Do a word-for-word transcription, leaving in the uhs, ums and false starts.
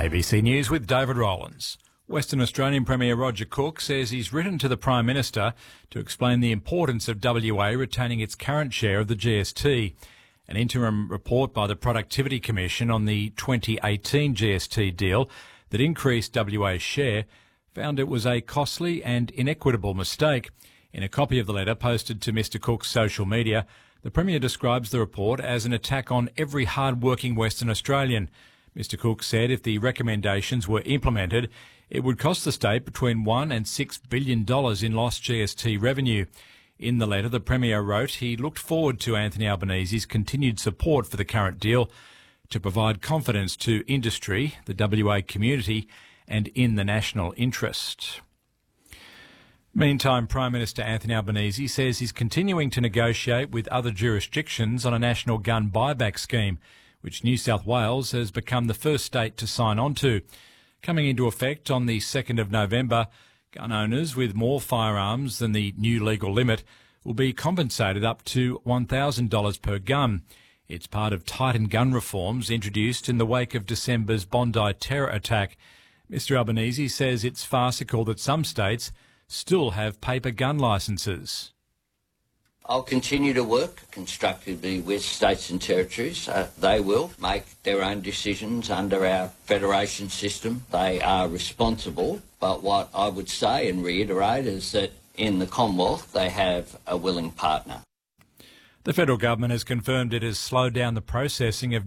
A B C News with David Rowlands. Western Australian Premier Roger Cook says he's written to the Prime Minister to explain the importance of W A retaining its current share of the G S T. An interim report by the Productivity Commission on the twenty eighteen G S T deal that increased W A's share found it was a costly and inequitable mistake. In a copy of the letter posted to Mr Cook's social media, the Premier describes the report as an attack on every hard-working Western Australian. Mr Cook said if the recommendations were implemented, it would cost the state between one and six billion dollars in lost G S T revenue. In the letter, the Premier wrote he looked forward to Anthony Albanese's continued support for the current deal to provide confidence to industry, the W A community and in the national interest. Meantime, Prime Minister Anthony Albanese says he's continuing to negotiate with other jurisdictions on a national gun buyback scheme, which New South Wales has become the first state to sign on to. Coming into effect on the second of November, gun owners with more firearms than the new legal limit will be compensated up to one thousand dollars per gun. It's part of tightened gun reforms introduced in the wake of December's Bondi terror attack. Mister Albanese says it's farcical that some states still have paper gun licences. I'll continue to work constructively with states and territories. Uh, they will make their own decisions under our federation system. They are responsible. But what I would say and reiterate is that in the Commonwealth they have a willing partner. The federal government has confirmed it has slowed down the processing of